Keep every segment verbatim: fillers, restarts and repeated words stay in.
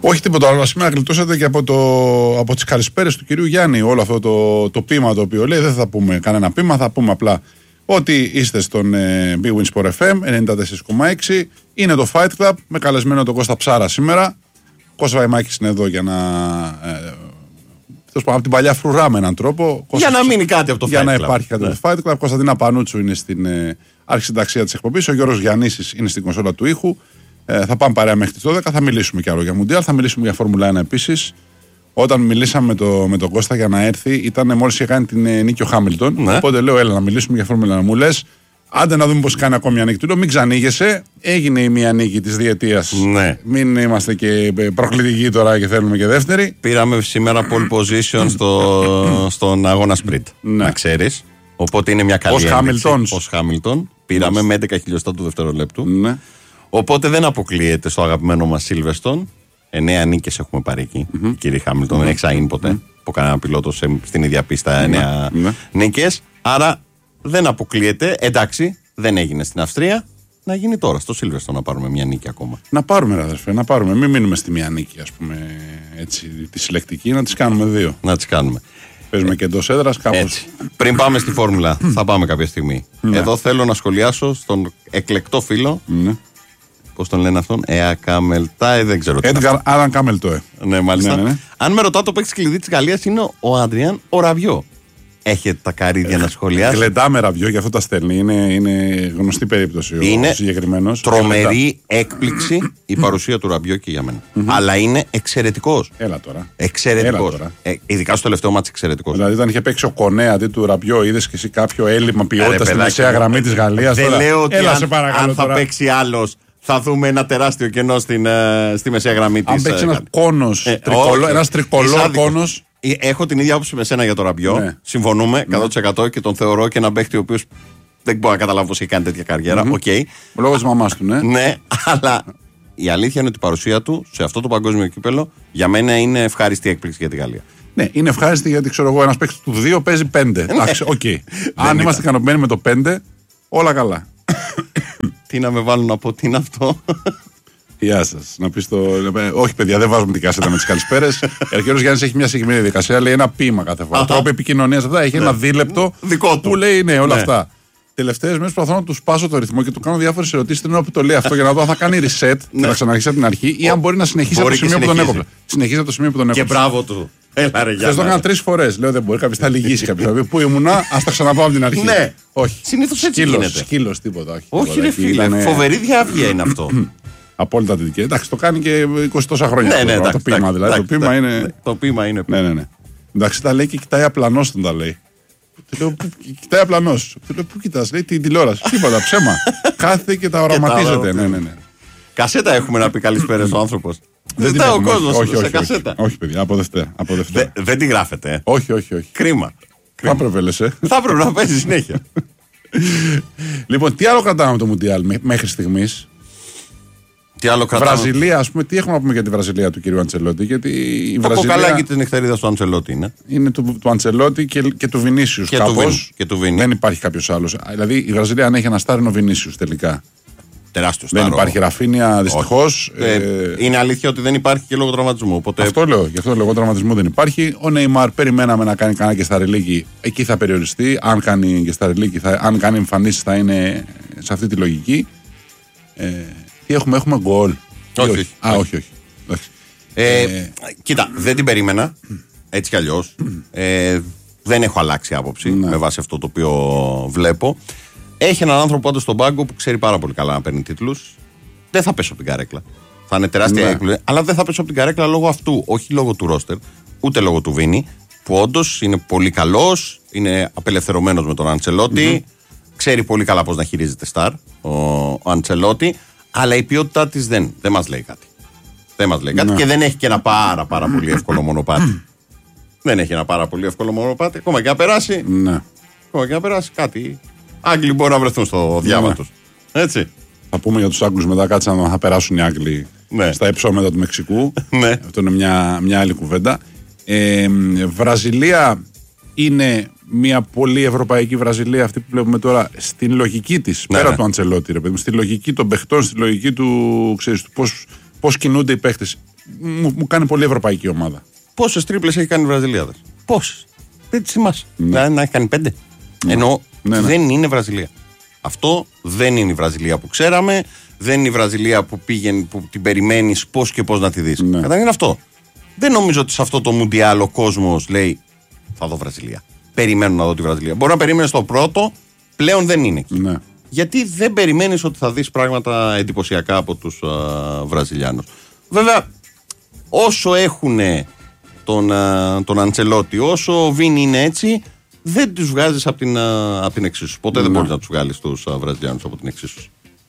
Όχι τίποτα άλλο. Σήμερα γλιτώσατε και από, το, από τις καλησπέρες του κυρίου Γιάννη. Όλο αυτό το, το ποίημα το οποίο λέει. Δεν θα πούμε κανένα ποίημα, θα πούμε απλά ότι είστε στον ε, Big Win Sport εφ εμ ενενήντα τέσσερα κόμμα έξι. Είναι το Fight Club με καλεσμένο τον Κώστα Ψάρα σήμερα. Κώστα Βαϊμάκης είναι εδώ για να. Ε, από την παλιά φρουρά με έναν τρόπο. Για να μείνει κάτι από το Fight Club. Για να υπάρχει κάτι από το Fight Club. Κωνσταντίνα Πανούτσου είναι στην ε, αρχισυνταξία της εκπομπής. Ο Γιώργος Γιαννίσης είναι στην κονσόλα του ήχου. Ε, θα πάμε παρέα μέχρι τις δώδεκα. Θα μιλήσουμε κι άλλο για Μουντιάλ. Θα μιλήσουμε για Φόρμουλα ένα επίσης. Όταν μιλήσαμε με, το, με τον Κώστα για να έρθει, ήταν μόλις είχε κάνει την ε, νίκη ο Χάμιλτον. Ναι. Οπότε λέω: έλα να μιλήσουμε για Φόρμουλα ένα. Μου λες, άντε να δούμε πώς κάνει ακόμη μια νίκη. Του λέω: μην ξανήγεσαι. Έγινε η μία νίκη της διετίας. Ναι. Μην είμαστε και προκλητικοί τώρα και θέλουμε και δεύτερη. Πήραμε σήμερα pole position στο, στον αγώνα sprint. Ναι. Να ξέρεις. Οπότε είναι μια καλή ένδειξη. Ως Χάμιλτον. Πήραμε με έντεκα χιλιοστά του δευτερολέπτου. Ναι. Οπότε δεν αποκλείεται στο αγαπημένο μας Silverstone. Εννέα νίκες έχουμε πάρει εκεί. Mm-hmm. Κύριε Χάμιλτον, mm-hmm. δεν έχει ξαναγίνει ποτέ mm-hmm. από κανένα πιλότο στην ίδια πίστα εννέα mm-hmm. νίκες. Άρα δεν αποκλείεται. Εντάξει, δεν έγινε στην Αυστρία. Να γίνει τώρα στο Silverstone να πάρουμε μια νίκη ακόμα. Να πάρουμε, αδερφέ, να πάρουμε. Μην μείνουμε στη μια νίκη, ας πούμε, έτσι, τη συλλεκτική, να τις κάνουμε δύο. Να τις κάνουμε. Παίζουμε ε, και εντός έδρας, κάπως. Έτσι. Πριν πάμε στη Φόρμουλα, θα πάμε κάποια στιγμή. Ναι. Εδώ θέλω να σχολιάσω στον εκλεκτό φίλο. Ναι. Πώς τον λένε αυτόν, Εα Καμελτάε, δεν ξέρω τι. Έντγαρ Άραν Καμελτόε. Ναι, μάλιστα. Ναι, ναι, ναι. Αν με ρωτάω, το παίκτη κλειδί της Γαλλίας είναι ο Αντριάν ο Ραβιό. Έχετε τα καρύδια ε, να σχολιάσετε. Γλεντάμε Ραβιό, γι' αυτό τα στέλνει. Είναι, είναι γνωστή περίπτωση είναι ο συγκεκριμένος. Τρομερή έκπληξη η παρουσία του Ραβιό και για μένα. Mm-hmm. Αλλά είναι εξαιρετικός. Έλα τώρα. Εξαιρετικός. Ε, ειδικά στο τελευταίο μάτς εξαιρετικός. Δηλαδή, όταν είχε παίξει ο Κονέ αντί του Ραβιό, είδες και εσύ κάποιο έλλειμμα ποιότητα στη μεσαία γραμμή της Γαλλίας. Δεν λέω ότι έλα, αν, σε παρακαλώ, αν θα τώρα. παίξει άλλος, θα δούμε ένα τεράστιο κενό στην, uh, στη μεσαία γραμμή της. Αν παίξει ένας κόνος, ε, τρικολό, ένας τρικολό κόνος. Έχω την ίδια άποψη με σένα για το Ραβιό. Ναι. Συμφωνούμε εκατό τοις εκατό και τον θεωρώ και ένα παίχτη ο οποίος δεν μπορώ να καταλάβω πώς έχει κάνει τέτοια καριέρα. Mm-hmm. Okay. Λόγω της μαμάς του, ναι. Ναι, αλλά η αλήθεια είναι ότι η παρουσία του σε αυτό το παγκόσμιο κύπελο για μένα είναι ευχάριστη έκπληξη για τη Γαλλία. Ναι, είναι ευχάριστη γιατί ξέρω εγώ ένας παίκτης του δύο παίζει πέντε. Εντάξει, οκ. Αν είμαστε ικανοποιημένοι με το πέντε, όλα καλά. Τι να με βάλουν να πω, τι είναι αυτό. Γεια σας. Να πεις το. Όχι, παιδιά, δεν βάζουμε την κάσετα με τις καλησπέρες. Ο κ. Γιάννης έχει μια συγκεκριμένη διαδικασία, λέει ένα ποίημα κάθε φορά. Τρόπο επικοινωνίας αυτά. Έχει ένα δίλεπτο που λέει ναι, όλα αυτά. Τελευταίες μέρες προσπαθώ να του σπάσω το ρυθμό και του κάνω διάφορες ερωτήσεις την ώρα που το λέει αυτό για να δω αν θα κάνει reset και να ξαναρχίσει από την αρχή ή αν μπορεί να συνεχίσει από το σημείο που τον έκοψε. Συνεχίζει από το σημείο που τον έκοψε. Και μπράβο του. Έλα, ρε, Γιάννη. Θες το έκανα τρεις φορές. Λέω δεν μπορεί, κάποιος θα λυγίσει κάποιος. Πού ήμουνα, ας τα ξαναπάω από την αρχή. Ναι, όχι. Συνήθως έτσι γίνεται. Σκύλος, τίποτα. Όχι, ρε φίλε. Φοβερή διάβγεια είναι αυτό. Απόλυτα αντιδική. Εντάξει, το κάνει και είκοσι τόσα χρόνια. Ναι, ναι, το ποίημα δηλαδή. Το ποίημα είναι. Το ποίημα είναι. Ναι, ναι, ναι. Εντάξει, τα λέει και κοιτάει απλανός τον τα λέει. Του λέω, κοιτάει απλανός. Του λέω, πού κοιτάς, λέει την τηλεόραση. Τίποτα, ψέμα. Κάθεται και τα οραματίζεται. Ναι, ναι, ναι. Κασέτα έχουμε να πει καλησπέρα ο άνθρωπος. Δεν την ο κόσμος όχι, σε όχι, κασέτα. Όχι, παιδιά, από Δευτέρα. Δε, δεν τη γράφετε. Όχι, όχι, όχι. Κρίμα. Θα έπρεπε, λες, ε. Θα έπρεπε να παίζει συνέχεια. Λοιπόν, τι άλλο κρατάμε από το Μουντιάλ μέχρι στιγμής. Τι άλλο κρατάμε. Βραζιλία, ας πούμε, τι έχουμε να πούμε για τη Βραζιλία του κυρίου Αντσελότη. Γιατί η το Βραζιλία κοκαλάκι της νυχτερίδας του Αντσελότη είναι. Είναι του, του Αντσελότη και, και του Βινίσιους. Και, και του Βίνι. Δεν υπάρχει κάποιος άλλος. Δηλαδή η Βραζιλία αν έχει ένα στάρ είναι ο Βινίσιους τελικά. Τεράστιο στάρο. Δεν υπάρχει Ραφίνια, δυστυχώς. Ε, ε, είναι αλήθεια ότι δεν υπάρχει και λόγω τραυματισμού. Οπότε... Αυτό λέω. Γι' αυτό λόγω τραυματισμού δεν υπάρχει. Ο Νεϊμάρ περιμέναμε να κάνει κανένα και στα ρελίκη. Εκεί θα περιοριστεί. Αν κάνει και στα ρελίκη, αν κάνει εμφανίσεις θα είναι σε αυτή τη λογική. Ε, τι έχουμε, έχουμε γκολ. Όχι, όχι. Α, όχι, όχι. όχι. Ε, ε, κοίτα, δεν την περίμενα. Έτσι κι αλλιώς. ε, δεν έχω αλλάξει άποψη ναι. με βάση αυτό το οποίο βλέπω. Έχει έναν άνθρωπο πάντως στον πάγκο που ξέρει πάρα πολύ καλά να παίρνει τίτλους. Δεν θα πέσω από την καρέκλα. Θα είναι τεράστια ναι. έκπληξη. Αλλά δεν θα πέσω από την καρέκλα λόγω αυτού. Όχι λόγω του ρόστερ, ούτε λόγω του Βίνι. Που όντως είναι πολύ καλός. Είναι απελευθερωμένος με τον Αντσελότη. Mm-hmm. Ξέρει πολύ καλά πώς να χειρίζεται στάρ ο, ο Αντσελότη. Αλλά η ποιότητά της δεν, δεν μας λέει κάτι. Δεν μας λέει κάτι ναι. και δεν έχει και ένα πάρα, πάρα πολύ εύκολο μονοπάτι. Δεν έχει ένα πάρα πολύ εύκολο μονοπάτι. Ακόμα και να περάσει. Ναι. Ακόμα και να περάσει κάτι. Άγγλοι μπορούν να βρεθούν στο διάβα ναι. τους. Έτσι. Θα πούμε για τους Άγγλους μετά, κάτσε να θα περάσουν οι Άγγλοι ναι. στα υψόμετρα του Μεξικού. ναι. Αυτό είναι μια, μια άλλη κουβέντα. Ε, Βραζιλία είναι μια πολύ ευρωπαϊκή Βραζιλία αυτή που βλέπουμε τώρα στην λογική της. Ναι, πέρα ναι. του Αντσελότη, ρε παιδί μου. Στη λογική των παιχτών, στη λογική του, ξέρεις, του πώς, πώς κινούνται οι παίχτες. μου, μου κάνει πολύ ευρωπαϊκή ομάδα. Πόσες τρίπλες έχει κάνει η Βραζιλία? Πόσες? Δεν τη θυμάσαι. Ναι. Να έχει κάνει πέντε. Ναι. Ενώ ναι, ναι. δεν είναι Βραζιλία. Αυτό δεν είναι η Βραζιλία που ξέραμε. Δεν είναι η Βραζιλία που πήγαινε, που την περιμένεις πώς και πώς να τη δεις. Ναι. Κατά είναι αυτό. Δεν νομίζω ότι σε αυτό το Μουντιάλ ο κόσμος λέει θα δω Βραζιλία. Περιμένω να δω τη Βραζιλία. Μπορεί να περίμενε στο πρώτο, πλέον δεν είναι εκεί. Ναι. Γιατί δεν περιμένεις ότι θα δεις πράγματα εντυπωσιακά από τους uh, Βραζιλιάνους. Βέβαια, όσο έχουν τον, uh, τον Αντσελότη, όσο ο Βίνι είναι έτσι, δεν τους βγάζεις από την, uh, από την εξίσωση. Ποτέ ναι. δεν μπορείς να τους βγάλεις τους uh, Βραζιλιάνους από την εξίσωση.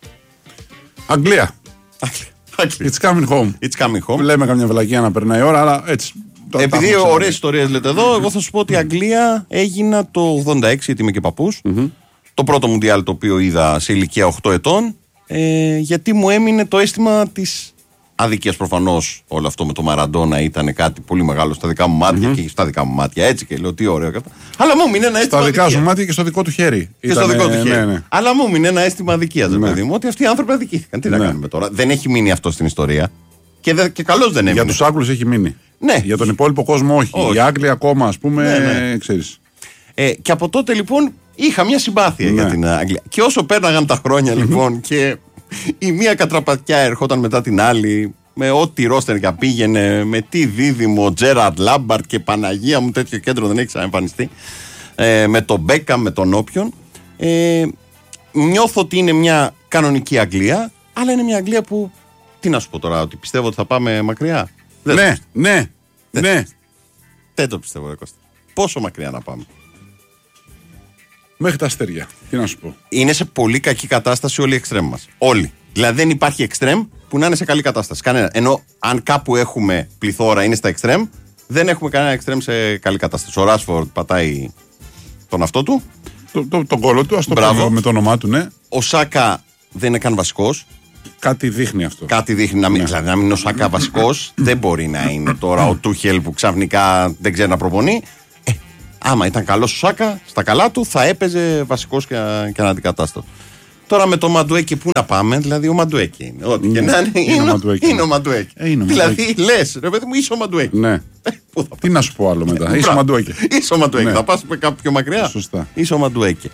Αγγλία. It's coming home. It's coming home. Λέμε καμιά βλακία να περνάει η ώρα, αλλά έτσι. Επειδή ωραίες ιστορίες λέτε εδώ, εγώ θα σου πω ότι η Αγγλία έγινα το ογδόντα έξι, γιατί είμαι και παππούς. Mm-hmm. Το πρώτο Μουντιάλ το οποίο είδα σε ηλικία οκτώ ετών, ε, γιατί μου έμεινε το αίσθημα της αδικίας. Προφανώς όλο αυτό με το Μαραντόνα ήταν κάτι πολύ μεγάλο στα δικά μου μάτια mm-hmm. και στα δικά μου μάτια. Έτσι και λέω τι ωραίο και αυτά. Αλλά μου έμεινε ένα αίσθημα. Στα δικά σου μάτια και στο δικό του χέρι. Και ήταν, στο δικό του χέρι. Ναι, ναι. Αλλά μου έμεινε ένα αίσθημα αδικίας, ναι. παιδί μου, ότι αυτοί οι άνθρωποι αδικήθηκαν. Τι ναι. να κάνουμε τώρα. Δεν έχει μείνει αυτό στην ιστορία. Και, δε, και καλώς δεν έμεινε. Για τους Άγγλους έχει μείνει. Ναι. Για τον υπόλοιπο κόσμο όχι. όχι. Οι Άγγλοι ακόμα, ας πούμε, ναι, ναι. ξέρεις. Ε, και από τότε λοιπόν είχα μια συμπάθεια ναι. για την Αγγλία. Και όσο πέρναγαν τα χρόνια λοιπόν και η μία κατραπατιά ερχόταν μετά την άλλη, με ό,τι ρόστερ και πήγαινε, με τι δίδυμο, Τζέραρντ Λάμπαρτ και Παναγία μου, τέτοιο κέντρο δεν έχει ξαναεμφανιστεί. Ε, με τον Μπέκαμ, με τον όποιον. Ε, νιώθω ότι είναι μια κανονική Αγγλία, αλλά είναι μια Αγγλία που. Τι να σου πω τώρα, ότι πιστεύω ότι θα πάμε μακριά. Δεν ναι, ναι, δεν, ναι. Δεν το πιστεύω, ρε Κώστα. Πόσο μακριά να πάμε? Μέχρι τα αστέρια. Τι να σου πω. Είναι σε πολύ κακή κατάσταση όλοι οι εξτρέμ μας. Όλοι. Δηλαδή δεν υπάρχει εξτρέμ που να είναι σε καλή κατάσταση. Κανένα. Ενώ αν κάπου έχουμε πληθώρα είναι στα εξτρέμ, δεν έχουμε κανένα εξτρέμ σε καλή κατάσταση. Ο Ράσφορντ πατάει τον αυτό του. Το, το, τον κόλλο του, ας το πούμε με το όνομά του, ναι. Ο Σάκα δεν είναι καν βασικός. Κάτι δείχνει αυτό. Κάτι δείχνει να μην, ναι. δηλαδή, να μην είναι ο Σάκα βασικός. Δεν μπορεί να είναι τώρα ο Τούχελ που ξαφνικά δεν ξέρει να προπονεί. Ε, άμα ήταν καλός ο Σάκα, στα καλά του θα έπαιζε βασικός και, και αναντικατάστατος. Τώρα με το Μαντουέκι πού να πάμε, δηλαδή ο Μαντουέκι είναι. Ό,τι και να είναι, είναι, είναι ο Μαντουέκι. Δηλαδή λες, ρε παιδί μου, είσαι ο Μαντουέκι. Ναι. Τι να σου πω άλλο μετά. Είσαι ο Μαντουέκι. Είσαι ο Μαντουέκι. Θα πας κάπου πιο μακριά. Σωστά. Είσαι ο Μαντουέκι.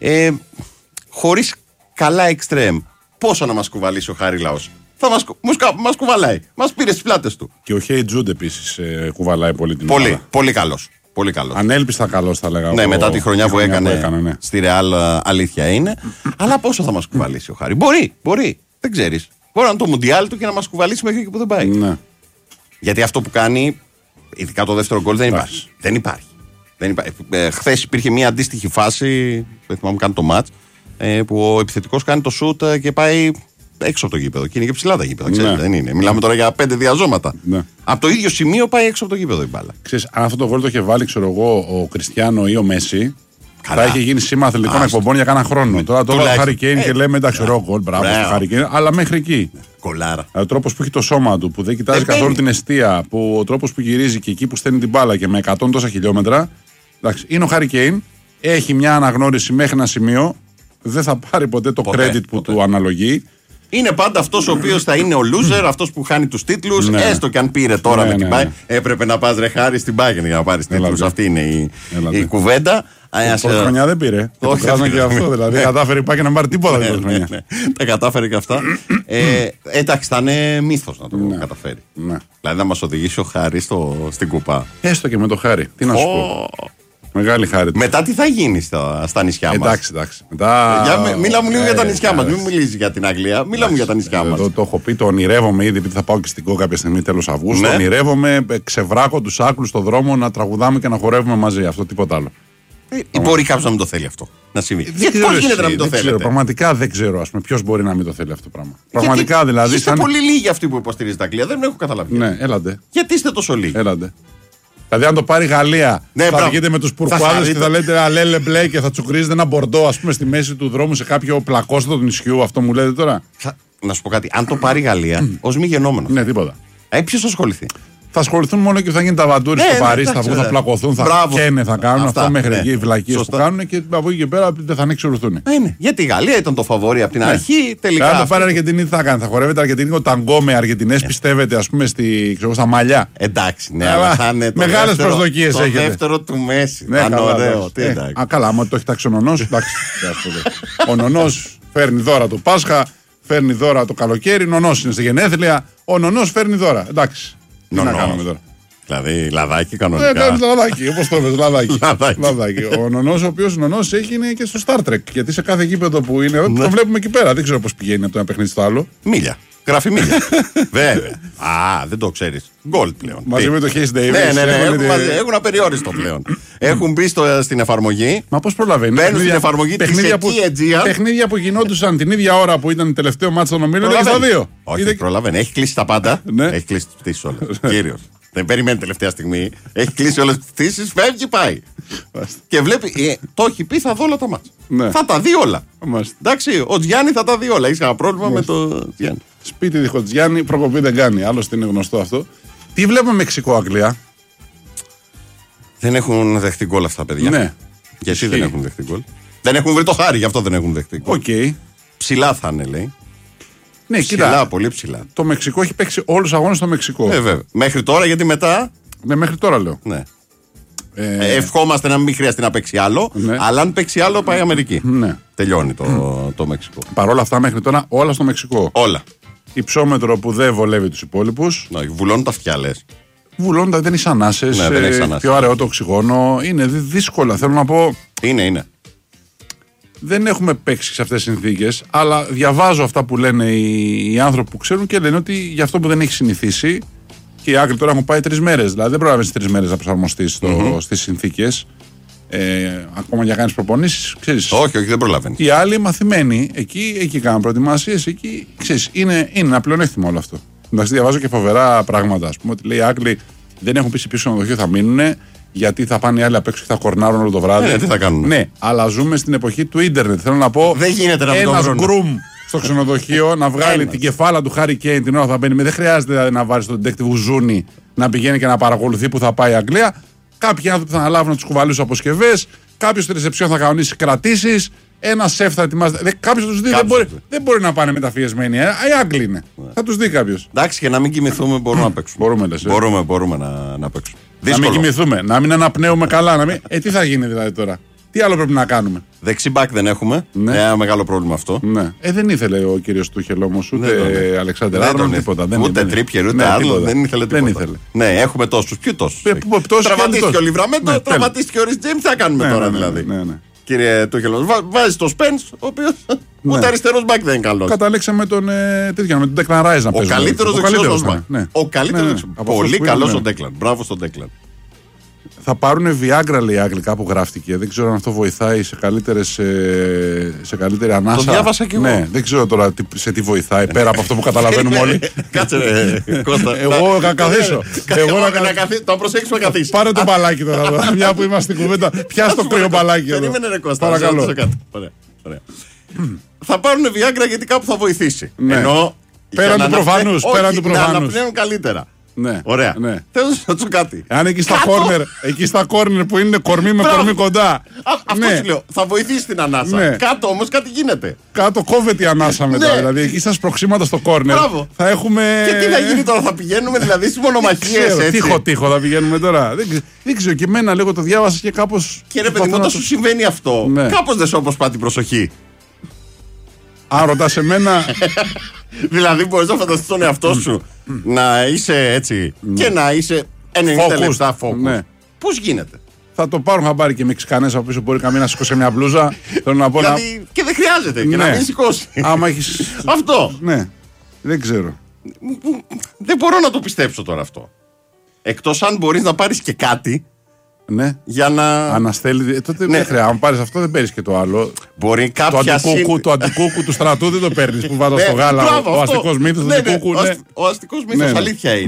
Χωρίς καλά εξτρέμ. Πόσο να μας κουβαλήσει ο Χάρη Λαός? Θα μας, μας κουβαλάει. Μας πήρε στις πλάτες του. Και ο Χέι Τζούντ επίσης ε, κουβαλάει πολύ την Πολύ, ομάδα. Πολύ καλός. Πολύ καλός. Ανέλπιστα καλός θα λέγαμε. Ναι, ο, μετά τη χρονιά, τη χρονιά που έκανε, που έκανε ναι. στη Ρεάλ, αλήθεια είναι. Αλλά πόσο θα μας κουβαλήσει ο Χάρη? Μπορεί, μπορεί. Δεν ξέρεις. Μπορεί να είναι το Μουντιάλ του και να μας κουβαλήσει μέχρι εκεί που δεν πάει. Ναι. Γιατί αυτό που κάνει, ειδικά το δεύτερο γκολ, δεν υπάρχει. Δεν υπάρχει. Δεν υπάρχει. Ε, χθες υπήρχε μια αντίστοιχη φάση, δεν θυμάμαι καν το μάτς, που ο επιθετικός κάνει το σούτ και πάει έξω από το γήπεδο. Και είναι και ψηλά τα γήπεδα, ξέρετε, ναι. δεν είναι. Μιλάμε τώρα για πέντε διαζώματα. Ναι. Από το ίδιο σημείο πάει έξω από το γήπεδο η μπάλα. Ξέρεις, αν αυτό το γκολ το είχε βάλει, ξέρω εγώ, ο Κριστιάνο ή ο Μέση, καλά. Θα είχε γίνει σήμα αθλητικών εκπομπών για κάνα χρόνο. Με, τώρα το έβαλε ο Χάρι Κέιν ε, και λέμε εντάξει, ωραίο γκολ, μπράβο στο Χάρι Κέιν, αλλά μέχρι εκεί. Κολάρα. Ο τρόπος που έχει το σώμα του, που δεν κοιτάζει καθόλου μπαίνει. την εστία, που ο τρόπος που γυρίζει και εκεί που στέλνει την μπάλα και με εκατό τόσα χιλιόμετρα. Εντάξει, είναι ο Χάρι Κέιν, έχει μια αναγνώριση μέχρι ένα σημείο. Δεν θα πάρει ποτέ το ποτέ, credit που ποτέ. του αναλογεί. Είναι πάντα αυτός ο οποίος θα είναι ο loser, αυτός που χάνει τους τίτλους. Ναι. Έστω και αν πήρε τώρα ναι, με την ναι, Bayern. Ναι. Έπρεπε να πας ρε Χάρη στην Bayern για να πάρεις τίτλους. Αυτή είναι η, η κουβέντα. Πρώτη χρονιά δεν πήρε. Το κράζανε και αυτό. Δηλαδή κατάφερε η Bayern να πάρει τίποτα την πρώτη χρονιά. Τα κατάφερε και αυτά. Εντάξει, θα είναι μύθος να το καταφέρει. Δηλαδή να μας οδηγήσει ο Χάρη στην κουπά. Έστω και με το Χάρη. Τι να σου πω. Μεγάλη χάρη. Μετά τι θα γίνει στα, στα νησιά μας? Εντάξει, εντάξει. Μετά... Για, μίλα μου λίγο ε, για τα νησιά μας. Μην μιλήσει για την Αγγλία. Μίλα μου για τα νησιά μας. Το, το έχω πει, το ονειρεύομαι ήδη, επειδή θα πάω και στην Κο κάποια στιγμή τέλος Αυγούστου. Ναι. Ονειρεύομαι, ξεβράκω τους άκλους στον δρόμο να τραγουδάμε και να χορεύουμε μαζί. Αυτό τίποτα άλλο. Ε, μπορεί κάποιος να μην το θέλει αυτό να συμβεί. Πώς γίνεται να μην το θέλει? Πραγματικά δεν ξέρω ποιος μπορεί να μην το θέλει αυτό το πράγμα. Πραγματικά δηλαδή. Είστε πολύ λίγοι αυτοί που υποστηρίζετε την Αγγλία. Δεν έχω καταλάβει. Ναι, έλατε. Γιατί είστε τόσο λίγοι? Έλατε. Δηλαδή, αν το πάρει η Γαλλία, ναι, θα βγείτε με τους πουρκουάδες και θα λέτε αλέλε μπλε και θα τσουκρίζετε ένα μπορντό, ας πούμε, στη μέση του δρόμου σε κάποιο πλακόστο του νησιού. Αυτό μου λέτε τώρα. Θα... Να σου πω κάτι. Αν το πάρει η Γαλλία, ως μη γενόμενο. Ναι, τίποτα. Ε, ποιος θα ασχοληθεί? Θα ασχοληθούν μόνο και θα γίνει τα βαντούρι στο Παρίσι, θα βγουν, θα πλακωθούν, θα καίνε, θα κάνουν αυτό μέχρι εκεί οι βλακίες που κάνουν και από εκεί και πέρα δεν θα ανοίξει ορθούν. Γιατί η Γαλλία ήταν το φαβόρι από την αρχή, τελικά. Αν το πάρει η Αργεντινή, τι θα κάνει, θα χορεύεται αργεντινικό ταγκό με Αργεντινές, πιστεύετε, ας πούμε, στα μαλλιά. Εντάξει, ναι, αλλά θα είναι το μεγάλες προσδοκίες έχετε. Το δεύτερο του Μέση. Ναι, ήταν ωραίο. Α, καλά, άμα το έχει τάξει ο Νονός, εντάξει. Ο Νονός φέρνει δώρα το Πάσχα, φέρνει δώρα το καλοκαίρι, Νονός είναι στη γενέθλια, ο Νονός φέρνει δώρα. Εντάξει. Τι να κάνουμε τώρα. Δηλαδή, λαδάκι κανονικά. Ε, λαδάκι, όπως το πες, λαδάκι. λαδάκι. Ο Νονός, ο οποίος Νονός έχει είναι και στο Star Trek. Γιατί σε κάθε γήπεδο που είναι, ναι. Το βλέπουμε εκεί πέρα. Δεν ξέρω πώς πηγαίνει από το ένα παιχνίδι στο άλλο. Μίλια. Γράφει μίλια. Βέβαια. Α, δεν το ξέρεις. Γκολ πλέον. Μαζί με το Hayes Davis. Ναι, ναι, ναι. Έχουν, έχουν απεριόριστο πλέον. Έχουν μπει στο, στην εφαρμογή. Μα πώς προλαβαίνει. Μπαίνουν στην εφαρμογή της εκεί Αιτζία. Παιχνίδια που γινόντουσαν την ίδια ώρα που ήταν το τελευταίο μάτσο των ομίλων. Και στα δύο. Όχι, προλαβαίνει. Έχει κλείσει τα πάντα. Έχει κλείσει τις πτήσεις όλες. Κύριος. Δεν περιμένει τελευταία στιγμή. Έχει κλείσει όλες τις πτήσεις, φεύγει, πάει. Και βλέπει, ε, το έχει πει, θα δω όλα τα μάτσα. Ναι. Θα τα δει όλα. Μάλιστα. Εντάξει, ο Τζιάννη θα τα δει όλα. Είσαι ένα πρόβλημα Μάλιστα. με το Τζιάννη. Σπίτι δίχως Τζιάννη, προκοπή δεν κάνει. Άλλωστε είναι γνωστό αυτό. Τι βλέπουμε Μεξικό-Αγγλία. Δεν έχουν δεχτεί γκολ αυτά τα παιδιά. Ναι. Γιατί δεν έχουν δεχτεί γκολ. Δεν έχουν βρει το χάρι, γι' αυτό δεν έχουν δεχτεί γκολ. Okay. Ψηλά θα είναι, λέει. Ναι, ψηλά, κοίτα, πολύ ψηλά. Το Μεξικό έχει παίξει όλους τους αγώνες στο Μεξικό. Ε, βέβαια. Μέχρι τώρα, γιατί μετά. Ναι, μέχρι τώρα λέω. Ναι. Ε... Ε, ευχόμαστε να μην χρειαστεί να παίξει άλλο. Ναι. Αλλά αν παίξει άλλο, πάει Αμερική. Ναι. Τελειώνει το, το Μεξικό. Παρ' όλα αυτά, μέχρι τώρα όλα στο Μεξικό. Όλα. Υψόμετρο που δεν βολεύει τους υπόλοιπους. Ναι, βουλώνουν τα αυτιά, λες. Βουλώνουν τα, δεν έχει ανάσες. Ναι, δεν έχεις ανάσες. Πιο αραιό το οξυγόνο. Είναι δύσκολα, θέλω να πω. Είναι, είναι. Δεν έχουμε παίξει σε αυτές τις συνθήκες, αλλά διαβάζω αυτά που λένε οι, οι άνθρωποι που ξέρουν και λένε ότι για αυτό που δεν έχει συνηθίσει. Και οι Άγγλοι τώρα έχουν πάει τρεις μέρες. Δηλαδή δεν πρόλαβες τρεις μέρες να προσαρμοστείς mm-hmm. στις συνθήκες. Ε, ακόμα για να κάνεις προπονήσεις, ξέρεις. Όχι, όχι, δεν προλαβαίνεις. Οι άλλοι μαθημένοι εκεί, εκεί κάνουν προετοιμασίες. Εκεί, ξέρεις, είναι, είναι ένα πλεονέκτημα όλο αυτό. Εντάξει, διαβάζω και φοβερά πράγματα. Ας πούμε ότι λέει οι Άγγλοι δεν έχουν πει σε πίσω ξενοδοχείο, θα μείνουν. Γιατί θα πάνε οι άλλοι απ' έξω και θα κορνάρουν όλο το βράδυ. Ε, τι θα κάνουν. Ναι, αλλά ζούμε στην εποχή του ίντερνετ. Θέλω να πω. Δεν γίνεται να ένας γκρουμ στο ξενοδοχείο να βγάλει την κεφάλα του Χάρι Κέιν την ώρα θα μπαίνει. Δεν χρειάζεται δηλαδή, να βάλει τον detective Ζούνι να πηγαίνει και να παρακολουθεί που θα πάει η Αγγλία. Κάποιοι άνθρωποι θα αναλάβουν του κουβαλού αποσκευές. Κάποιο στη ρεσεψιόν θα κανονίσει κρατήσεις. Ένα σεφ θα ετοιμάζεται. Κάποιο του δει. Δεν μπορεί, δεν μπορεί να πάνε μεταφιεσμένοι. Ε. Οι Άγγλοι είναι. Yeah. Θα του δει κάποιο. Εντάξει, και να μην κοιμηθούμε μπορούμε να παίξουμε. Μπορούμε, λες, ε. μπορούμε, μπορούμε να, να παίξουμε. Δύσκολο. Να μην κοιμηθούμε, να μην αναπνέουμε καλά. Να μην... Ε, τι θα γίνει δηλαδή τώρα. Τι άλλο πρέπει να κάνουμε. Δεξί μπακ δεν έχουμε. Ναι. Ένα μεγάλο πρόβλημα αυτό. Ναι. Ε, δεν ήθελε ο κύριος Τούχελ όμως ούτε ναι, Αλεξάνδερ Άρνολντ τίποτα. Δεν ούτε Τρίπιερ ούτε Άρνολντ. Δεν ήθελε τίποτα. Δεν ήθελε. Ναι, έχουμε τόσους. Ποιου τόσους. Τραυματίστηκε ο Λιβραμέντο, τραυματίστηκε ο Ρις Τζέιμς. Τι θα κάνουμε τώρα δηλαδή. Κύριε Τούχελ, βάζει το Σπένς, ο οποίος ούτε αριστερός μπακ δεν είναι καλός. Καταλήξαμε τον Ντέκλαν Ράιζ να παίζει. Ο καλύτερος δεξιός μπακ. Ο καλύτερος. Πολύ καλός ο Ντέκλαν. Μπράβο στον Ντέκλαν. Θα πάρουν Viagra, λέει Άγγλοι, κάπου γράφτηκε. Δεν ξέρω αν αυτό βοηθάει σε, καλύτερες, σε καλύτερη ανάσα. Το διάβασα κι εγώ. Ναι, δεν ξέρω τώρα σε τι βοηθάει πέρα από αυτό που καταλαβαίνουμε όλοι. Κάτσε, ρε, Κώστα. Εγώ να καθίσω. Εγώ να καθίσω. Το προσέξουμε να καθίσει. Πάρε το μπαλάκι τώρα. Μια που είμαστε στην κουβέντα. Πιάσ' το κρύο μπαλάκι εδώ. Περίμενε, ρε Κώστα. Παρακαλώ. Θα πάρουν Viagra γιατί κάπου θα βοηθήσει. Ενώ. Πέραν του προφανού. Να αναπνέουν καλύτερα. Ναι, ωραία. Ναι. Θέλω να σου ρωτήσω κάτι. Αν εκεί στα κόρνερ, εκεί στα κόρνερ που είναι κορμί με κορμί κοντά. Α, αυτό ναι. σου λέω. Θα βοηθήσει την ανάσα. Ναι. Κάτω όμως κάτι γίνεται. Κάτω κόβεται η ανάσα μετά. Ναι. Δηλαδή εκεί στα σπροξήματα στο κόρνερ. Μπράβο. Θα έχουμε. Και τι θα γίνει τώρα, θα πηγαίνουμε δηλαδή στις μονομαχίες. Τύχο-τύχο θα πηγαίνουμε τώρα. Δεν, δεν ξέρω και εμένα λίγο το διάβασα και κάπως. Και ρε παιδί μου, όταν σου συμβαίνει αυτό, ναι. κάπως δεν σου αποσπά την προσοχή. Αν ρωτάς εμένα. Δηλαδή μπορείς να φανταστείς τον εαυτό σου να είσαι έτσι και να είσαι ενενήντα λεπτά focus. Ναι. Πώς γίνεται. Θα το πάρουν χαμπάρι και οι Μεξικανές από πίσω. Μπορεί καμία να σηκώσει μια μπλούζα. Θέλω να πω να... Και δεν χρειάζεται. Και ναι. να μην σηκώσει. Άμα έχεις... Αυτό. Ναι. Δεν ξέρω. Δεν μπορώ να το πιστέψω τώρα αυτό. Εκτός αν μπορείς να πάρεις και κάτι. Ναι. Για να. Αναστέλει. Ε, τότε ναι. δεν χρειάζεται. Αν πάρει αυτό, δεν παίρνει και το άλλο. Μπορεί κάποια το αντικούκου, συν... το αντικούκου του στρατού δεν το παίρνει που βάζω ναι, στο γάλα. Μπράβο, ο αστικός μύθος. Ναι, ναι, ναι. Ο αστικός μύθος ναι, αλήθεια είναι. Ναι.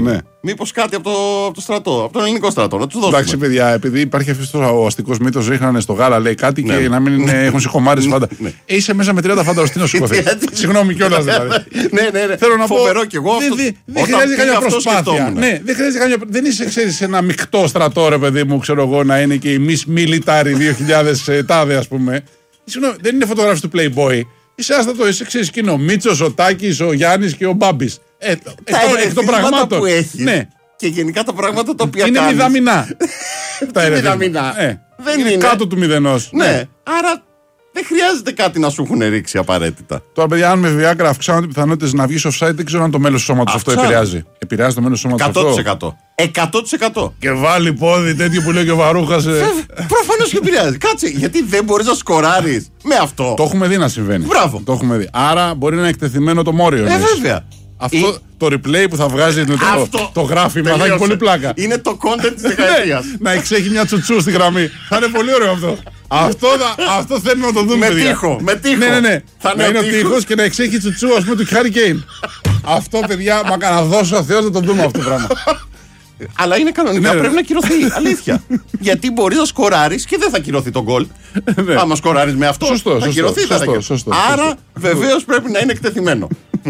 Μήπως κάτι από το, από το στρατό, από τον ελληνικό στρατό, να του δώσουμε. Εντάξει, παιδιά, επειδή υπάρχει αυτό ο αστικός μύθος, ρίχνανε στο γάλα, λέει κάτι ναι. και να μην ναι. έχουν συγχωμάρεις φάντα. Ναι. Ε, είσαι μέσα με τριάντα φάντα, τι να σου υποθεί. Συγγνώμη κιόλας δηλαδή. ναι, ναι, ναι. Θέλω να Φοβερό πω. κι εγώ αυτό. Δεν δε, δε χρειάζεται καμιά προσπάθεια. Ναι, δεν χρειάζεται καμιά. Δεν είσαι, ξέρεις, ένα μεικτό στρατό, ρε παιδί μου, ξέρω εγώ, να είναι και η Miss Military δύο χιλιάδες τάδε, ας πούμε. Συγγνώμη, δεν είναι φωτογράφηση του Playboy. Είσαι άστατο, είσαι ξέρεις και είναι ο Μίτσος, ο Τάκης, ο Γιάννης και ο Μπάμπης. Ε, εκ των πραγμάτων. Που έχει. Ναι. Και γενικά τα πράγματα τα οποία είναι κάνεις. μηδαμινά. τα είναι μηδαμινά. Ε, δεν είναι, είναι κάτω του μηδενός. Ναι. ναι. Άρα δεν χρειάζεται κάτι να σου έχουν ρίξει απαραίτητα. Τώρα, παιδιά, αν με Viagra αυξάνονται οι πιθανότητες να βγεις offside, δεν ξέρω αν το μέλος του σώματος αυτό επηρεάζει. Επηρεάζει το μέλος του σώματος αυτό. εκατό τοις εκατό. εκατό τοις εκατό. Και βάλει πόδι τέτοιο που λέει και ο Βαρούχας. Προφανώς και επηρεάζει. Κάτσε, γιατί δεν μπορείς να σκοράρεις με αυτό. Το έχουμε δει να συμβαίνει. Μπράβο. Το έχουμε δει. Άρα μπορεί να είναι εκτεθειμένο το μόριο. Ε, βέβαια. Αυτό Ή... το replay που θα βγάζει το, το, το γράφημα θα έχει πολύ πλάκα. Είναι το content της δεκαετίας. Να εξέχει μια τσουτσού στη γραμμή. Θα είναι πολύ ωραίο αυτό. αυτό, θα, αυτό θέλουμε να το δούμε. Με τείχο. Με τείχο. Ναι, ναι, ναι. Θα να είναι ο τείχος και να εξέχει τσουτσού, ας πούμε, του Harry Kane. Αυτό, παιδιά, μα να δώσω ο Θεός να το δούμε αυτό το πράγμα. Αλλά είναι κανονικά, ναι, πρέπει να κυρωθεί. Αλήθεια. Γιατί μπορεί να σκοράρεις και δεν θα κυρωθεί το γκολ. Ναι. Άμα σκοράρεις με αυτό, σωστό, θα κυρωθεί. Σωστό, θα σωστό, σωστό, άρα βεβαίως πρέπει να είναι εκτεθειμένο.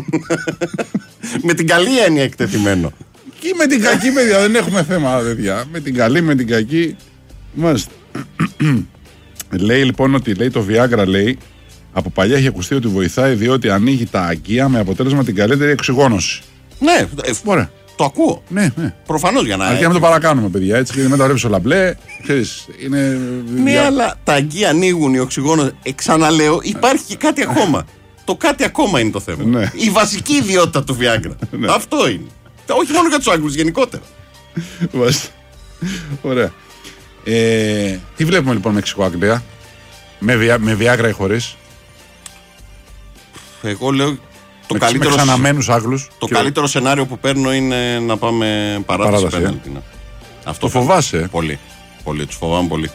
Με την καλή έννοια εκτεθειμένο. Και με την κακή, παιδιά, δεν έχουμε θέμα, παιδιά. Με την καλή, με την κακή. Μάλιστα. Λέει λοιπόν ότι λέει, το Viagra λέει από παλιά έχει ακουστεί ότι βοηθάει διότι ανοίγει τα αγκία με αποτέλεσμα την καλύτερη εξυγόνωση. Ναι, ωραία. Το ακούω. Ναι, ναι. Προφανώς για να. Αρκεί να μην το παρακάνουμε, παιδιά. Έτσι, γιατί μετά βλέπει ο λαμπλέ. Ξέρεις, είναι. Ναι, δια... αλλά τα αγκία ανοίγουν, οι οξυγόνες. Ξαναλέω, υπάρχει και κάτι ακόμα. Το κάτι ακόμα είναι το θέμα. Ναι. Η βασική ιδιότητα του Viagra. Ναι. Αυτό είναι. Όχι μόνο για τους Άγγλους, γενικότερα. Ωραία. Ε, τι βλέπουμε λοιπόν Μεξικό-Αγγλία, με, βια, με Viagra ή χωρίς? Εγώ λέω. Το, με, καλύτερο, με ξαναμένους Άγγλους. Το και... καλύτερο σενάριο που παίρνω είναι να πάμε παράταση πέναλτι. Ναι. Αυτό το φοβάσαι? Πολύ. Πολύ. Τους φοβάμαι πολύ.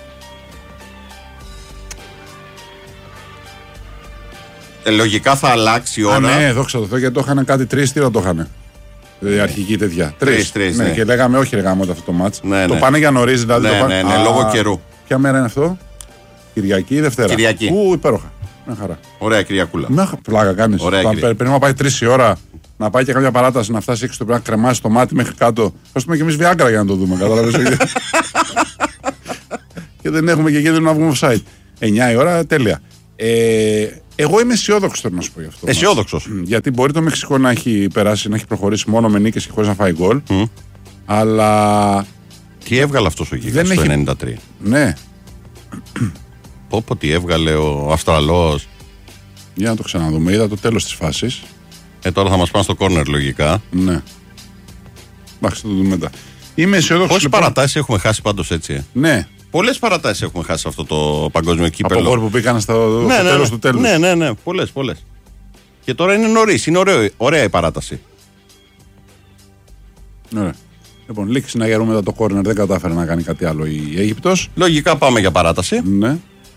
Ε, λογικά θα αλλάξει η ώρα. Α, ναι, δόξα τω Θεώ, γιατί το είχαν κάτι τρεις, τι να το είχαν. Δηλαδή αρχική τέτοια. Τρεις, τρεις, ναι, ναι. Και λέγαμε όχι ρεγάμε αυτό το μάτς. Ναι, το ναι. πάνε για νωρίς, δηλαδή. Ναι, το πάνε... ναι, ναι, Α, λόγω καιρού. Ποια μέρα είναι αυτό? Κυριακή ή Δευτέρα? Κυριακή. Ού, υπέροχα. Μια χαρά. Ωραία Κυριακούλα. Μια πλάκα κάνεις. Πριν να πάει τρεις η ώρα, να πάει και κάποια παράταση, να φτάσει έξω, πρέπει να κρεμάσει το μάτι μέχρι κάτω. Θα πούμε και εμείς Viagra για να το δούμε. Κατάλαβες. Και δεν έχουμε και κίνδυνο να βγούμε offside. εννιά η ώρα, τέλεια. Ε, εγώ είμαι αισιόδοξος, θέλω να σου πω γι' αυτό. Αισιόδοξος. Γιατί μπορεί το Μεξικό να έχει περάσει, να έχει προχωρήσει μόνο με νίκες και χωρίς να φάει γκολ. Mm. Αλλά. Τι έβγαλε αυτός ο γίγαντας το έχει... ενενήντα τρία. Ναι. Πω πω τι έβγαλε ο Αυστραλός. Για να το ξαναδούμε. Είδα το τέλος της φάσης. Ε, τώρα θα μας πάνε στο κόρνερ λογικά. Ναι. Εντάξει, θα το δούμε μετά. Είμαι αισιόδοξος. Πόσες λοιπόν... παρατάσεις έχουμε χάσει πάντως έτσι. Ε? Ναι. Πολλές παρατάσεις έχουμε χάσει αυτό το παγκόσμιο κύπελλο. Από γκολ που πήγαν στο, ναι, στο ναι, τέλος ναι, του τέλους. Ναι, ναι, ναι. Πολλές, πολλές. Και τώρα είναι νωρίς. Είναι ωραίο, ωραία η παράταση. Ωραία. Λοιπόν, λήξει να γερούμε μετά το κόρνερ. Δεν κατάφερε να κάνει κάτι άλλο η Αίγυπτος. Λογικά πάμε για παράταση. Ναι.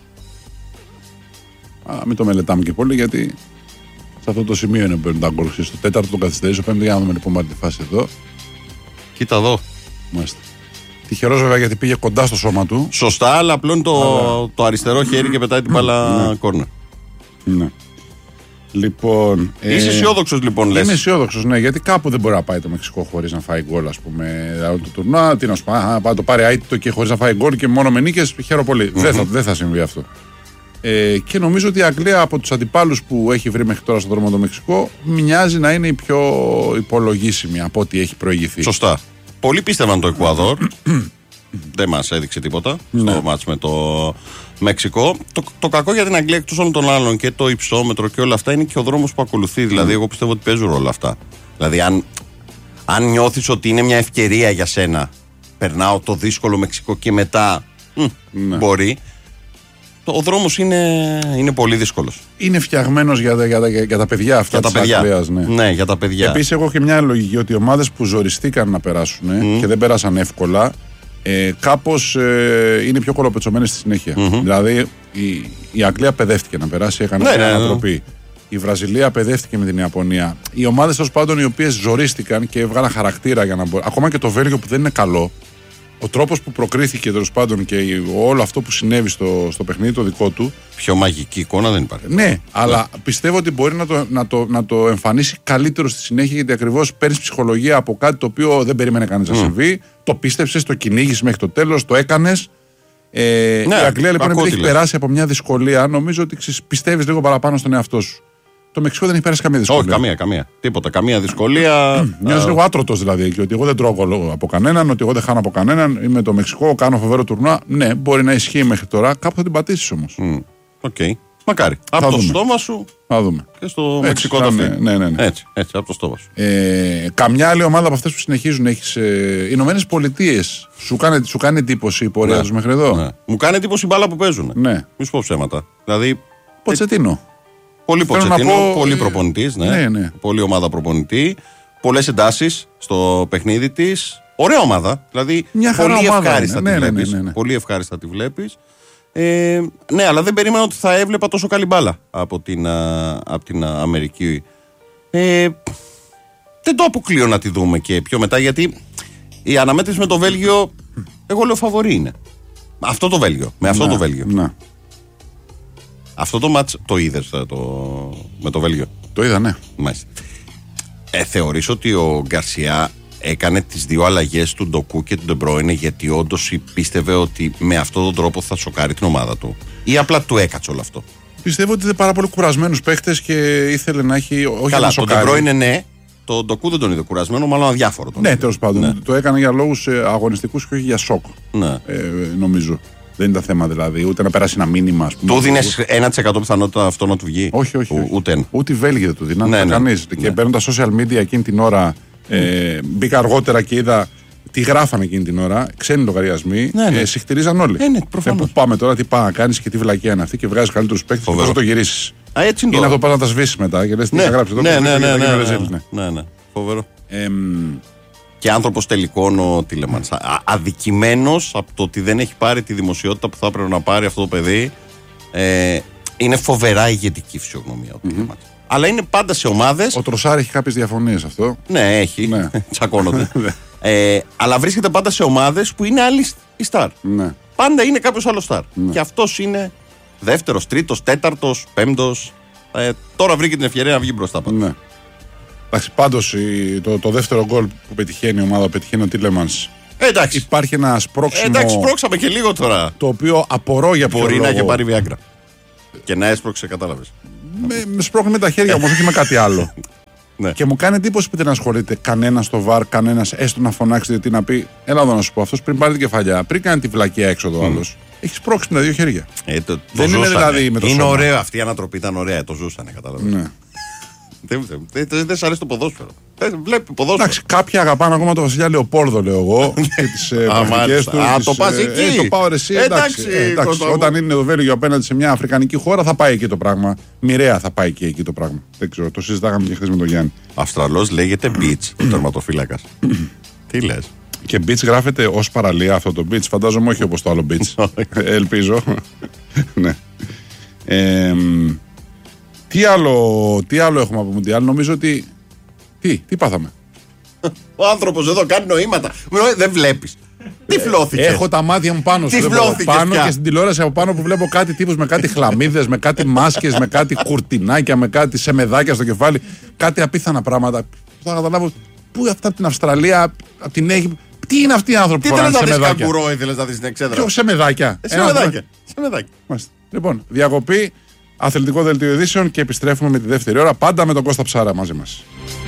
Α, μην το μελετάμε και πολύ γιατί σε αυτό το σημείο είναι που παίρνουν τα γκολ. Στο τέταρτο τον καθυστερεί, στο πέμπτο για να δούμε λοιπόν τη φάση εδώ. Κοίτα εδώ. Μάλιστα. Τυχερός βέβαια γιατί πήγε κοντά στο σώμα του. Σωστά, αλλά απλώνει το, το αριστερό χέρι και πετάει την μπάλα ναι. κόρνερ. Ναι. Λοιπόν. Είσαι ε... αισιόδοξος λοιπόν, λες. Είμαι αισιόδοξος, ναι, γιατί κάπου δεν μπορεί να πάει το Μεξικό χωρίς να φάει γκολ, ας πούμε. Δηλαδή το τουρνά, τι να σου πάει, να το πάρει άιτητο και χωρίς να φάει γκολ και μόνο με νίκες. Χαίρομαι πολύ. Mm-hmm. Δεν, θα, δεν θα συμβεί αυτό. Ε, και νομίζω ότι η Αγγλία από τους αντιπάλους που έχει βρει μέχρι τώρα στον δρόμο το Μεξικό μοιάζει να είναι η πιο υπολογίσιμη από ό,τι έχει προηγηθεί. Σωστά. Πολλοί πίστευαν το Εκουαδόρ. Δεν μας έδειξε τίποτα ναι. στο μάτς με το Μεξικό. Το, το κακό για την Αγγλία εκτός όλων των άλλων και το υψόμετρο και όλα αυτά είναι και ο δρόμος που ακολουθεί. Mm. Δηλαδή, εγώ πιστεύω ότι παίζουν όλα αυτά. Δηλαδή, αν, αν νιώθεις ότι είναι μια ευκαιρία για σένα, περνάω το δύσκολο Μεξικό και μετά μ, ναι. μπορεί. Ο δρόμος είναι, είναι πολύ δύσκολος. Είναι φτιαγμένος για, για, για, για τα παιδιά αυτά της Αγγλίας. Ναι. ναι, για τα παιδιά. Επίσης, έχω και μια λογική ότι οι ομάδες που ζοριστήκαν να περάσουν mm. και δεν πέρασαν εύκολα, ε, κάπως ε, είναι πιο κολοπετσωμένες στη συνέχεια. Mm-hmm. Δηλαδή, η, η Αγγλία παιδεύτηκε να περάσει, έκανε ναι, μια ναι, ανατροπή. Η Βραζιλία παιδεύτηκε με την Ιαπωνία. Οι ομάδες τέλος πάντων οι οποίες ζορίστηκαν και έβγαλαν χαρακτήρα για να μπορούν. Ακόμα και το Βέλγιο που δεν είναι καλό, ο τρόπος που προκρίθηκε τέλος πάντων και όλο αυτό που συνέβη στο, στο παιχνίδι το δικό του. Πιο μαγική εικόνα δεν υπάρχει. Ναι, ναι. Αλλά πιστεύω ότι μπορεί να το, να, το, να το εμφανίσει καλύτερο στη συνέχεια, γιατί ακριβώς παίρνει ψυχολογία από κάτι το οποίο δεν περίμενε κανείς mm. να συμβεί. Το πίστεψες, το κυνήγεις μέχρι το τέλος, το έκανες. Ε, ναι, η Αγγλία λοιπόν επειδή έχει περάσει από μια δυσκολία, νομίζω ότι πιστεύεις λίγο παραπάνω στον εαυτό σου. Το Μεξικό δεν έχει περάσει καμία δυσκολία. Όχι, καμία, καμία. Τίποτα, καμία δυσκολία. Μοιάζει λίγο άτρωτος δηλαδή. Και ότι εγώ δεν τρώω από κανέναν, ότι εγώ δεν χάνω από κανέναν. Είμαι το Μεξικό, κάνω φοβερό τουρνουά. Ναι, μπορεί να ισχύει μέχρι τώρα. Κάπου θα την πατήσεις όμως. Οκ. Mm. Okay. Μακάρι. Θα από δούμε. Το στόμα σου. Θα δούμε. Και στο έτσι, Μεξικό το ναι, ναι, ναι, ναι. Έτσι, έτσι, από το στόμα σου. Ε, καμιά άλλη ομάδα από αυτές που συνεχίζουν έχεις. Ε, οι Ηνωμένες Πολιτείες. Σου κάνει, σου κάνει εντύπωση η πορεία ναι, τους μέχρι εδώ. Ναι. Μου κάνει εντύπωση η μπάλα που παίζουν. Ναι. Μη σου πω ψέματα. Δηλαδή. Ποτσετίνο. Πολύ Ποτσετίνο, πω... πολύ προπονητής, ναι. Ναι, ναι. Πολύ ομάδα προπονητή. Πολλές εντάσεις στο παιχνίδι της. Ωραία ομάδα. Δηλαδή, μια πολύ ομάδα ευχάριστα ναι, τη ναι, βλέπεις. ναι, ναι, ναι. Πολύ ευχάριστα τη βλέπεις. Ε, ναι, αλλά δεν περίμενα ότι θα έβλεπα τόσο καλή μπάλα από την, α, από την α, Αμερική. Ε, δεν το αποκλείω να τη δούμε και πιο μετά, γιατί η αναμέτρηση με το Βέλγιο, εγώ λέω φαβορί είναι. Αυτό το Βέλγιο. Με αυτό να, το Βέλγιο. Να. Αυτό το μάτς το είδες το, με το Βέλγιο. Το είδα, ναι. Μάλιστα. Ε, θεωρείς ότι ο Γκαρσιά έκανε τις δύο αλλαγές του Ντοκού και του Ντεμπρόινε γιατί όντως πίστευε ότι με αυτόν τον τρόπο θα σοκάρει την ομάδα του, ή απλά του έκατσε όλο αυτό? Πιστεύω ότι είναι πάρα πολύ κουρασμένους παίχτες και ήθελε να έχει. Όχι καλά, να τον Ντεμπρόινε ναι. Το Ντοκού δεν τον είδε κουρασμένο, μάλλον αδιάφορο. Ναι, τέλος πάντων. Ναι. Το έκανε για λόγους αγωνιστικούς και όχι για σοκ. Ναι. Ε, νομίζω. Δεν είναι τα θέμα δηλαδή. Ούτε να περάσει ένα μήνυμα. Του δίνεις ένα τοις εκατό πιθανότητα αυτό να του βγει? Όχι, όχι. όχι. Ούτε ένα. Ούτε οι Βέλγοι δεν του δίναν. Ναι, ναι, κανείς. Ναι. Και παίρνουν τα social media εκείνη την ώρα. Ε, μπήκα αργότερα και είδα τι γράφανε εκείνη την ώρα. Ξένοι λογαριασμοί. Ναι, ναι. Ε, συχτηρίζαν όλοι. Ναι, ναι, ε, πού πάμε τώρα, τι πάει να κάνει και τι βλακία είναι αυτή και βγάζει καλύτερου παίκτες και πώς θα το γυρίσει. Έτσι είναι. Ή να το πα να τα σβήσει μετά και λε τι θα γράψει εδώ. Ναι, ναι, ναι. Ναι, ναι. Φοβερό. Και άνθρωπος τελικών ο Τίλεμανς. Αδικημένος από το ότι δεν έχει πάρει τη δημοσιότητα που θα έπρεπε να πάρει αυτό το παιδί. Ε, είναι φοβερά ηγετική φυσιογνωμία ο Τίλεμανς. Mm-hmm. Αλλά είναι πάντα σε ομάδες. Ο Τροσάρ έχει κάποιες διαφωνίες αυτό. Ναι, έχει. Ναι. Τσακώνονται. ε, αλλά βρίσκεται πάντα σε ομάδες που είναι άλλοι η στάρ. Ναι. Πάντα είναι κάποιος άλλος στάρ. Ναι. Και αυτός είναι δεύτερος, τρίτος, τέταρτος, πέμπτος. Ε, τώρα βρήκε την ευκαιρία να βγει μπροστά πάντα. Ναι. Εντάξει, πάντως το, το δεύτερο γκολ που πετυχαίνει η ομάδα, πετυχαίνει ο Τίλεμανς. Εντάξει. Υπάρχει ένα σπρώξιμο. Εντάξει, σπρώξαμε και λίγο τώρα. Το οποίο απορώ για ποιο μπορεί λόγο. Να είχε πάρει Viagra. Και να έσπρωξε, κατάλαβες. Με, με σπρώχνει με τα χέρια όμως, όχι με κάτι άλλο. Ναι. Και μου κάνει εντύπωση που δεν ασχολείται κανένα στο βαρ, κανένα έστω να φωνάξει τι να πει. Έλα εδώ να σου πω, αυτό πριν πάρει την κεφαλιά, πριν κάνει τη βλακία έξοδο mm. άλλο. Έχει σπρώξει με τα δύο χέρια. Ε, το, το δεν ζούσανε. Είναι δηλαδή με το είναι σώμα. Ωραίο, αυτή η ανατροπή ήταν ωραία, το ζούσανε, κατάλαβες. Ναι. Δεν, δεν, δεν, δεν σ' αρέσει το ποδόσφαιρο. Δεν βλέπει ποδόσφαιρο. Εντάξει, κάποιοι αγαπάνε ακόμα τον Βασιλιά Λεοπόλδο, λέω εγώ. Και τις πρακτικές του. Α, τις, το πας εκεί. Ε, το πάω εσύ. Εντάξει, εντάξει, εντάξει, όταν είναι το Βέλγιο απέναντι σε μια αφρικανική χώρα θα πάει εκεί το πράγμα. Μοιραία θα πάει και εκεί το πράγμα. Δεν ξέρω, το συζητάγαμε και χθες με τον Γιάννη. Αυστραλός λέγεται Beach, ο τερματοφύλακας. Τι λες? Και beach γράφεται ως παραλία αυτό το beach. Φαντάζομαι όχι όπως το άλλο beach. Ελπίζω. Ναι. Ε, τι, άλλο, τι άλλο έχουμε από Μουντιάλ? Νομίζω ότι. Τι, τι πάθαμε? Ο άνθρωπος εδώ κάνει νοήματα. Δεν βλέπεις. Τυφλώθηκε. Έχω τα μάτια μου πάνω σου. Πάνω πια. Και στην τηλεόραση από πάνω που βλέπω κάτι τύπους με κάτι χλαμίδες, με κάτι μάσκες, με κάτι κουρτινάκια, με κάτι σεμεδάκια στο κεφάλι. Κάτι απίθανα πράγματα. Θα καταλάβω. Πού αυτά από την Αυστραλία, από την Αίγυπτο. Τι είναι αυτοί οι άνθρωποι που φοράνε σεμεδάκια? Τι θέλεις να δεις καγκουρό, ήθελες να δεις την εξέδρα? Ποιο σεμεδάκια? Σεμεδάκια. Σεμεδάκια. Λοιπόν, διακοπή, αθλητικό δελτίο ειδήσεων και επιστρέφουμε με τη δεύτερη ώρα. Πάντα με τον Κώστα Ψάρα μαζί μας.